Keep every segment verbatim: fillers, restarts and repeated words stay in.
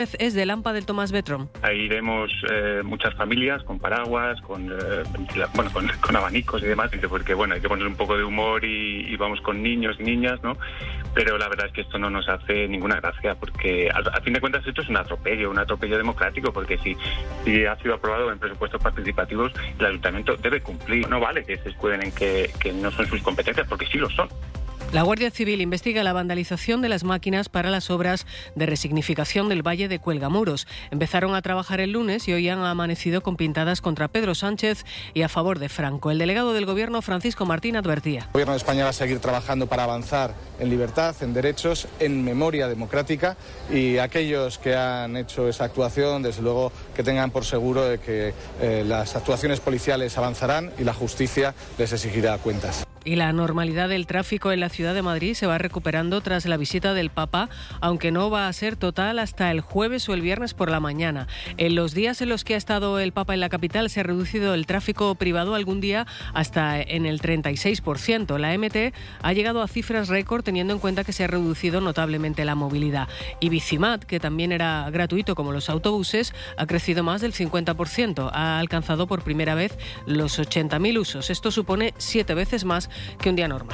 Es de Lampa del Tomás Betrón. Ahí vemos eh, muchas familias con paraguas, con, eh, bueno, con, con abanicos y demás, porque bueno, hay que poner un poco de humor y, y vamos con niños y niñas, ¿no? Pero la verdad es que esto no nos hace ninguna gracia, porque al, a fin de cuentas esto es un atropello, un atropello democrático, porque si, si ha sido aprobado en presupuestos participativos, el ayuntamiento debe cumplir. No vale que se escuden en que, que no son sus competencias, porque sí lo son. La Guardia Civil investiga la vandalización de las máquinas para las obras de resignificación del Valle de Cuelgamuros. Empezaron a trabajar el lunes y hoy han amanecido con pintadas contra Pedro Sánchez y a favor de Franco. El delegado del Gobierno, Francisco Martín, advertía. El Gobierno de España va a seguir trabajando para avanzar en libertad, en derechos, en memoria democrática, y aquellos que han hecho esa actuación, desde luego que tengan por seguro de que eh, las actuaciones policiales avanzarán y la justicia les exigirá cuentas. Y la normalidad del tráfico en la ciudad de Madrid se va recuperando tras la visita del Papa, aunque no va a ser total hasta el jueves o el viernes por la mañana. En los días en los que ha estado el Papa en la capital se ha reducido el tráfico privado algún día hasta en el treinta y seis por ciento. La M T ha llegado a cifras récord teniendo en cuenta que se ha reducido notablemente la movilidad. Y Bicimat, que también era gratuito como los autobuses, ha crecido más del cincuenta por ciento. Ha alcanzado por primera vez los ochenta mil usos. Esto supone siete veces más que un día normal.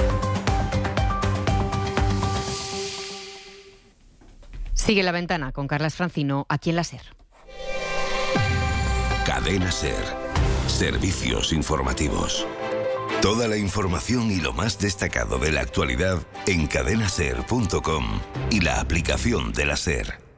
Sigue La Ventana con Carlas Francino, aquí en la SER. Cadena SER. Servicios informativos. Toda la información y lo más destacado de la actualidad en cadena ser punto com y la aplicación de la SER.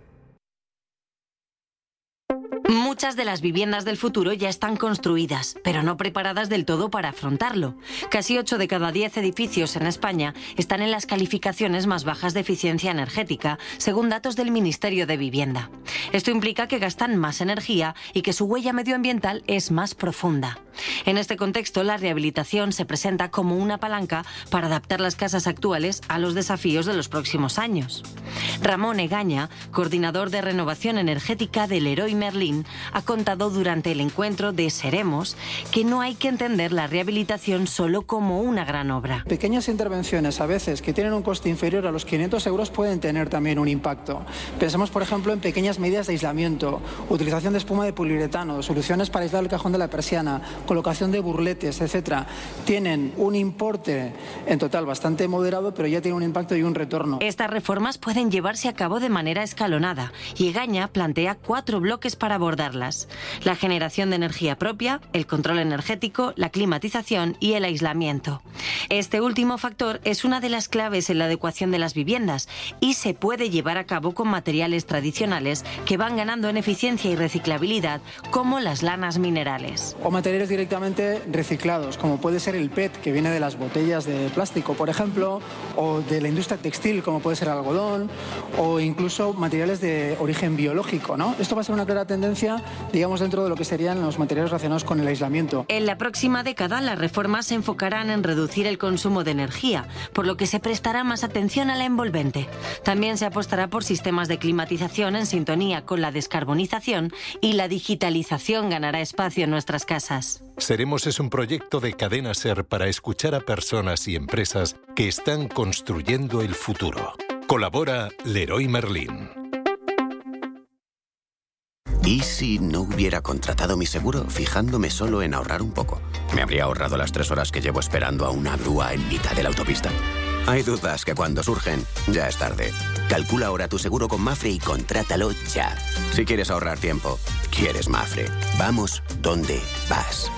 Muchas de las viviendas del futuro ya están construidas, pero no preparadas del todo para afrontarlo. Casi ocho de cada diez edificios en España están en las calificaciones más bajas de eficiencia energética, según datos del Ministerio de Vivienda. Esto implica que gastan más energía y que su huella medioambiental es más profunda. En este contexto, la rehabilitación se presenta como una palanca para adaptar las casas actuales a los desafíos de los próximos años. Ramón Egaña, coordinador de renovación energética del Leroy Merlin, ha contado durante el encuentro de Seremos que no hay que entender la rehabilitación solo como una gran obra. Pequeñas intervenciones, a veces, que tienen un coste inferior a los quinientos euros, pueden tener también un impacto. Pensemos, por ejemplo, en pequeñas medidas de aislamiento, utilización de espuma de poliuretano, soluciones para aislar el cajón de la persiana, colocación de burletes, etcétera. Tienen un importe en total bastante moderado, pero ya tienen un impacto y un retorno. Estas reformas pueden llevarse a cabo de manera escalonada y Egaña plantea cuatro bloques para abordarlas: la generación de energía propia, el control energético, la climatización y el aislamiento. Este último factor es una de las claves en la adecuación de las viviendas y se puede llevar a cabo con materiales tradicionales que van ganando en eficiencia y reciclabilidad, como las lanas minerales. O materiales directamente reciclados, como puede ser el P E T, que viene de las botellas de plástico, por ejemplo, o de la industria textil, como puede ser el algodón, o incluso materiales de origen biológico, ¿no? Esto va a ser una clara tendencia, digamos, dentro de lo que serían los materiales relacionados con el aislamiento. En la próxima década, las reformas se enfocarán en reducir el consumo de energía, por lo que se prestará más atención a la envolvente. También se apostará por sistemas de climatización en sintonía con la descarbonización, y la digitalización ganará espacio en nuestras casas. Seremos es un proyecto de Cadena SER para escuchar a personas y empresas que están construyendo el futuro. Colabora Leroy Merlin. ¿Y si no hubiera contratado mi seguro fijándome solo en ahorrar un poco? ¿Me habría ahorrado las tres horas que llevo esperando a una grúa en mitad de la autopista? Hay dudas que cuando surgen, ya es tarde. Calcula ahora tu seguro con Mafre y contrátalo ya. Si quieres ahorrar tiempo, quieres Mafre. Vamos donde vas.